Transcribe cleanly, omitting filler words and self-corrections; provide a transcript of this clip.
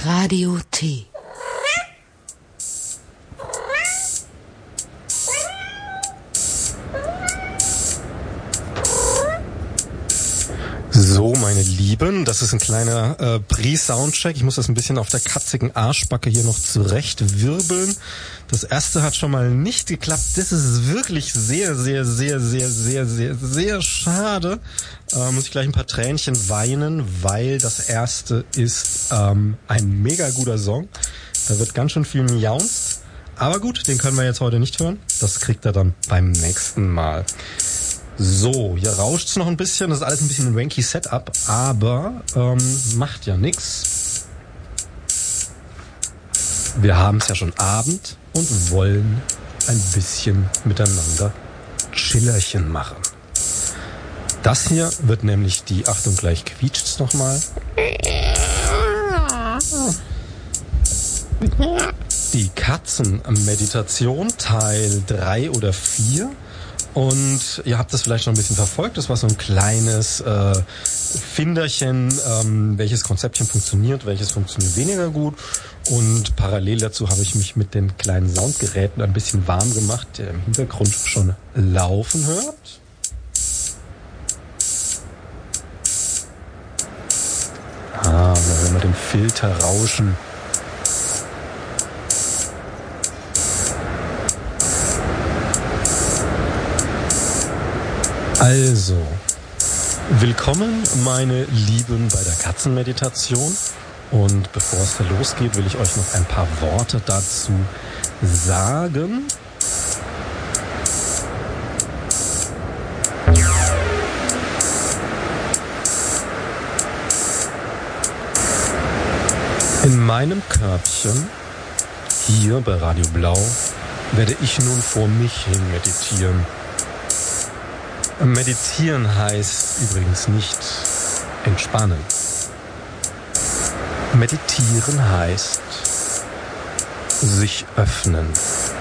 Radio T. So, meine Lieben, das ist ein kleiner Pre-Soundcheck. Ich muss das ein bisschen auf der katzigen Arschbacke hier noch zurecht wirbeln. Das erste hat schon mal nicht geklappt. Das ist wirklich sehr, sehr, sehr, sehr, sehr, sehr, sehr schade. Muss ich gleich ein paar Tränchen weinen, weil das erste ist ein mega guter Song. Da wird ganz schön viel miaunzt. Aber gut, den können wir jetzt heute nicht hören. Das kriegt er dann beim nächsten Mal. So, hier rauscht's noch ein bisschen, das ist alles ein bisschen ein wanky Setup, aber macht ja nix. Wir haben es ja schon Abend und wollen ein bisschen miteinander Chillerchen machen. Das hier wird nämlich die, Achtung, gleich quietscht's nochmal. Die Katzenmeditation Teil 3 oder 4. Und ihr habt das vielleicht schon ein bisschen verfolgt. Das war so ein kleines Finderchen, welches Konzeptchen funktioniert, welches funktioniert weniger gut. Und parallel dazu habe ich mich mit den kleinen Soundgeräten ein bisschen warm gemacht, der im Hintergrund schon laufen hört. Da hören wir den Filter rauschen. Also, willkommen meine Lieben bei der Katzenmeditation, und bevor es da losgeht, will ich euch noch ein paar Worte dazu sagen. In meinem Körbchen, hier bei Radio Blau, werde ich nun vor mich hin meditieren. Meditieren heißt übrigens nicht entspannen. Meditieren heißt sich öffnen.